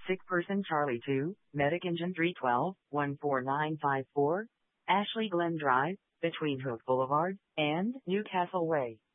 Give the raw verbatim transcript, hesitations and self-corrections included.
Sick person Charlie two, Medic Engine three twelve, one four nine five four, Ashley Glen Drive, between Hook Boulevard and Newcastle Way.